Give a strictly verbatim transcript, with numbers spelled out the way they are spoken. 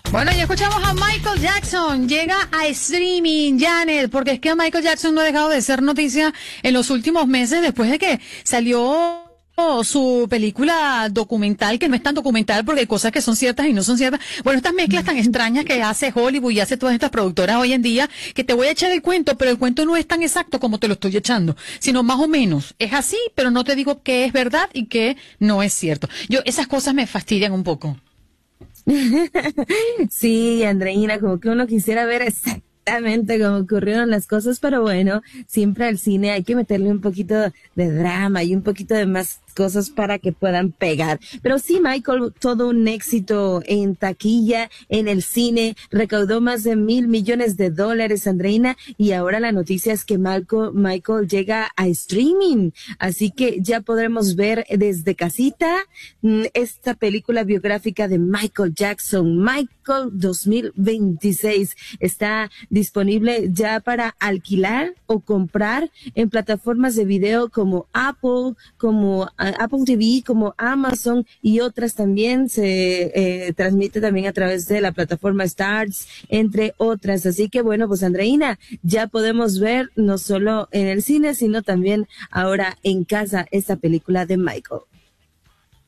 Bueno, ya escuchamos a Michael Jackson. Llega a streaming, Janet, porque es que Michael Jackson no ha dejado de ser noticia en los últimos meses después de que salió su película documental, que no es tan documental porque hay cosas que son ciertas y no son ciertas. Bueno, estas mezclas tan extrañas que hace Hollywood y hace todas estas productoras hoy en día, que te voy a echar el cuento, pero el cuento no es tan exacto como te lo estoy echando, sino más o menos. Es así, pero no te digo que es verdad y que no es cierto. Yo, esas cosas me fastidian un poco. Sí, Andreina, como que uno quisiera ver exactamente cómo ocurrieron las cosas, pero bueno, siempre al cine hay que meterle un poquito de drama y un poquito de más cosas para que puedan pegar. Pero sí, Michael, todo un éxito en taquilla, en el cine, recaudó más de mil millones de dólares, Andreina, y ahora la noticia es que Michael, Michael llega a streaming, así que ya podremos ver desde casita esta película biográfica de Michael Jackson, Michael dos mil veintiséis, está disponible ya para alquilar o comprar en plataformas de video como Apple, como Apple T V, como Amazon y otras también. Se eh, transmite también a través de la plataforma Stars, entre otras. Así que bueno, pues Andreina, ya podemos ver no solo en el cine, sino también ahora en casa esta película de Michael.